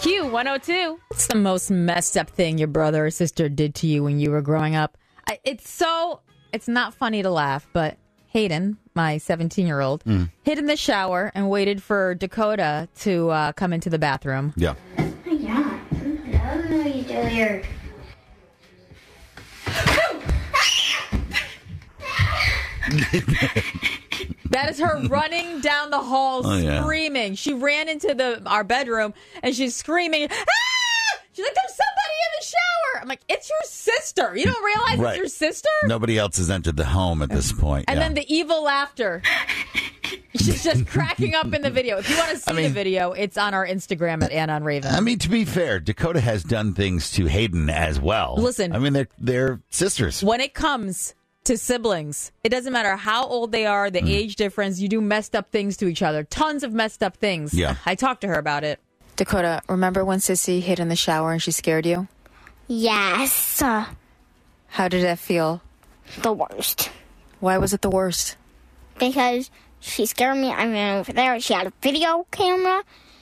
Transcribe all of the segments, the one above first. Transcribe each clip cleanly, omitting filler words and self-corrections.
Q102. What's the most messed up thing your brother or sister did to you when you were growing up? It's not funny to laugh, but Hayden, my 17-year-old, hid in the shower and waited for Dakota to come into the bathroom. Yeah. Yeah. I don't know what you do here. That is her running down the hall screaming. She ran into our bedroom and she's screaming, ah! She's like, there's somebody in the shower. I'm like, it's your sister. You don't realize it's your sister? Nobody else has entered the home at this point. And then the evil laughter. She's just cracking up in the video. If you want to see the video, it's on our Instagram at Ann on Raven. I mean, to be fair, Dakota has done things to Hayden as well. Listen. I mean, they're sisters. When it comes to siblings, it doesn't matter how old they are, the age difference, you do messed up things to each other. Tons of messed up things. Yeah. I talked to her about it. Dakota, remember when Sissy hid in the shower and she scared you? Yes. How did that feel? The worst. Why was it the worst? Because she scared me. I ran over there. She had a video camera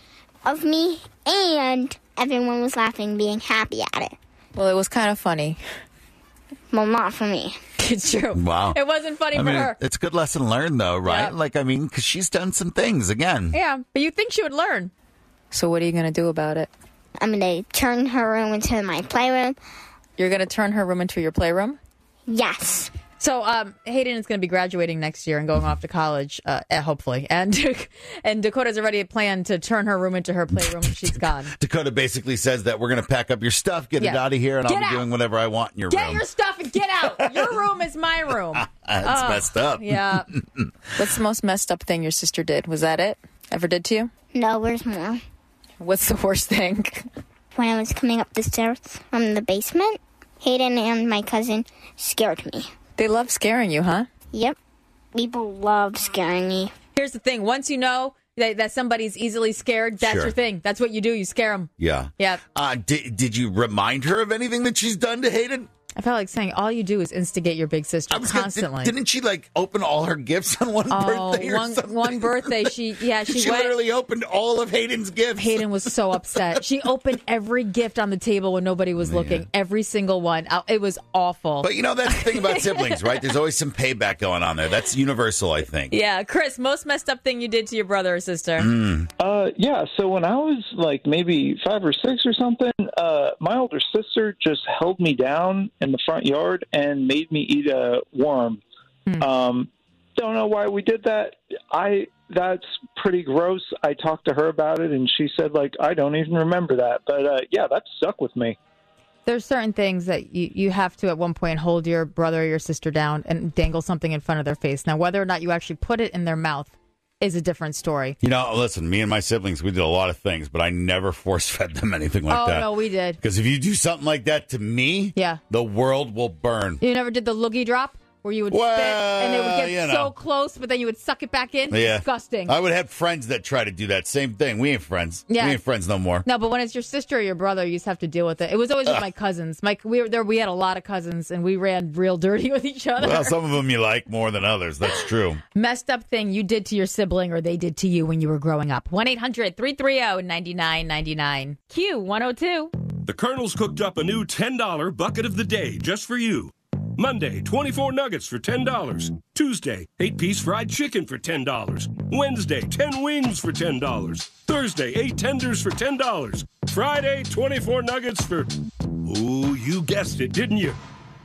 of me, and everyone was laughing, being happy at it. Well, it was kind of funny. Well, not for me. It's true. Wow. It wasn't funny for her. It's a good lesson learned, though, right? Yeah. Because she's done some things, again. Yeah, but you'd think she would learn. So what are you going to do about it? I'm going to turn her room into my playroom. You're going to turn her room into your playroom? Yes. So Hayden is going to be graduating next year and going off to college, hopefully. And Dakota's already planned to turn her room into her playroom when she's gone. Dakota basically says that we're going to pack up your stuff, get it out of here, and I'll be doing whatever I want in your room. Get your stuff and get out. Your room is my room. That's messed up. Yeah. What's the most messed up thing your sister did? Was that it? Ever did to you? No, there's more. What's the worst thing? When I was coming up the stairs from the basement, Hayden and my cousin scared me. They love scaring you, huh? Yep. People love scaring me. Here's the thing. Once you know that somebody's easily scared, that's your thing. That's what you do. You scare them. Yeah. Yeah. Did you remind her of anything that she's done to Hayden? I felt like saying all you do is instigate your big sister constantly. Didn't she open all her gifts on one birthday or something? One birthday, she literally opened all of Hayden's gifts. Hayden was so upset. She opened every gift on the table when nobody was looking. Every single one. It was awful. But that's the thing about siblings, right? There's always some payback going on there. That's universal, I think. Yeah. Chris, most messed up thing you did to your brother or sister? Yeah, so when I was maybe 5 or 6 or something, my older sister just held me down in the front yard and made me eat a worm. Don't know why we did that. That's pretty gross. I talked to her about it, and she said, I don't even remember that. But, that stuck with me. There's certain things that you have to, at one point, hold your brother or your sister down and dangle something in front of their face. Now, whether or not you actually put it in their mouth is a different story. Listen, me and my siblings, we did a lot of things, but I never force-fed them anything like that. Oh, no, we did. Because if you do something like that to me, the world will burn. You never did the loogie drop? Where you would spit and they would get so close, but then you would suck it back in? Yeah. Disgusting. I would have friends that try to do that same thing. We ain't friends. Yeah. We ain't friends no more. No, but when it's your sister or your brother, you just have to deal with it. It was always with my cousins. We had a lot of cousins, and we ran real dirty with each other. Well, some of them you like more than others. That's true. Messed up thing you did to your sibling or they did to you when you were growing up. 1-800-330-9999. Q102. The Colonel's cooked up a new $10 bucket of the day just for you. Monday, 24 nuggets for $10. Tuesday, 8-piece fried chicken for $10. Wednesday, 10 wings for $10. Thursday, 8 tenders for $10. Friday, 24 nuggets for... Ooh, you guessed it, didn't you?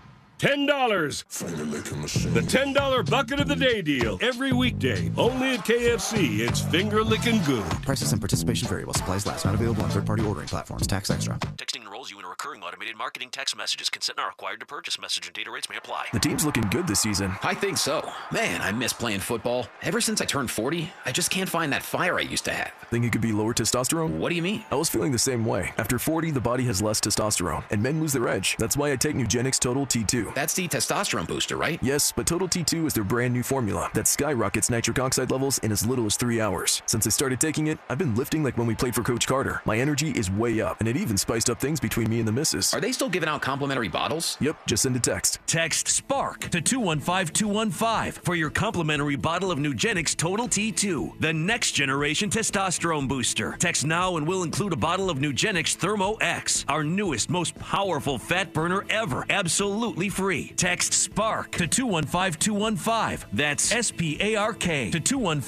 $10. The $10 bucket of the day deal. Every weekday. Only at KFC. It's finger licking good. Prices and participation vary while supplies last. Not available on third-party ordering platforms. Tax extra. Texting enrolls you in a recurring automated marketing text messages. Consent not required to purchase. Message and data rates may apply. The team's looking good this season. I think so. Man, I miss playing football. Ever since I turned 40, I just can't find that fire I used to have. Think it could be lower testosterone? What do you mean? I was feeling the same way. After 40, the body has less testosterone, and men lose their edge. That's why I take Nugenix Total T2. T2. That's the testosterone booster, right? Yes, but Total T2 is their brand new formula that skyrockets nitric oxide levels in as little as 3 hours. Since I started taking it, I've been lifting like when we played for Coach Carter. My energy is way up, and it even spiced up things between me and the missus. Are they still giving out complimentary bottles? Yep, just send a text. Text SPARK to 215215 for your complimentary bottle of Nugenix Total T2, the next generation testosterone booster. Text now and we'll include a bottle of Nugenix Thermo X, our newest, most powerful fat burner ever, absolutely free. Text SPARK to 215215. That's SPARK to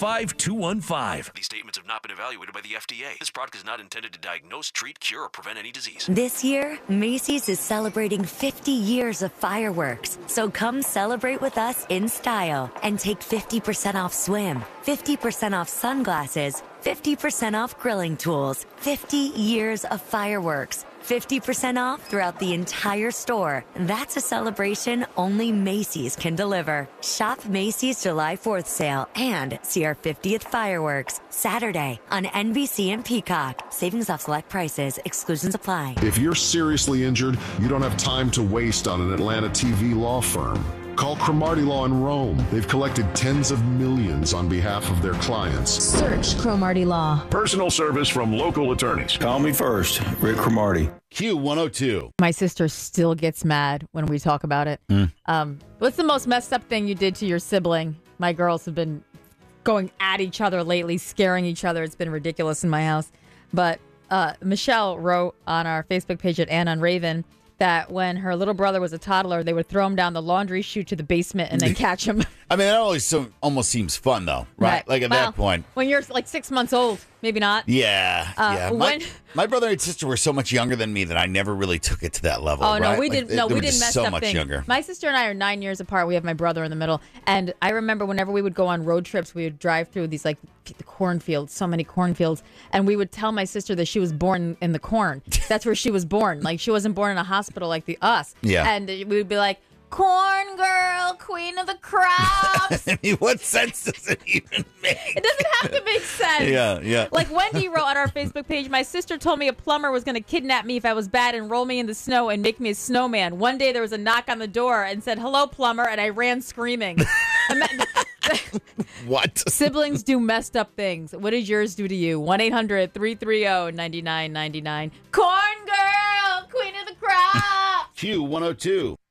215215. These statements have not been evaluated by the FDA. This product is not intended to diagnose, treat, cure, or prevent any disease. This year, Macy's is celebrating 50 years of fireworks. So come celebrate with us in style and take 50% off swim, 50% off sunglasses, 50% off grilling tools, 50 years of fireworks, 50% off throughout the entire store. That's a celebration only Macy's can deliver. Shop Macy's July 4th sale and see our 50th fireworks Saturday on NBC and Peacock. Savings off select prices. Exclusions apply. If you're seriously injured, you don't have time to waste on an Atlanta TV law firm. Call Cromartie Law in Rome. They've collected tens of millions on behalf of their clients. Search Cromartie Law. Personal service from local attorneys. Call me first, Rick Cromartie. Q102. My sister still gets mad when we talk about it. What's the most messed up thing you did to your sibling? My girls have been going at each other lately, scaring each other. It's been ridiculous in my house. But Michelle wrote on our Facebook page at Ann on Raven that when her little brother was a toddler, they would throw him down the laundry chute to the basement and then catch him. I mean, that always almost seems fun, though, right? Like at that point. When you're like 6 months old, maybe not. Yeah. My brother and sister were so much younger than me that I never really took it to that level. Oh, no, right? we didn't. No, we didn't mess so up much things. Younger. My sister and I are 9 years apart. We have my brother in the middle. And I remember whenever we would go on road trips, we would drive through these like the cornfields, so many cornfields. And we would tell my sister that she was born in the corn. That's where she was born. Like she wasn't born in a hospital like us. Yeah. And we would be like, corn girl, queen of the crops. I mean, what sense does it even make? It doesn't have to make sense. Yeah. Like Wendy wrote on our Facebook page, my sister told me a plumber was going to kidnap me if I was bad and roll me in the snow and make me a snowman. One day there was a knock on the door and said, hello, plumber, and I ran screaming. What? Siblings do messed up things. What does yours do to you? 1-800-330-9999. Corn girl, queen of the crop. Q102.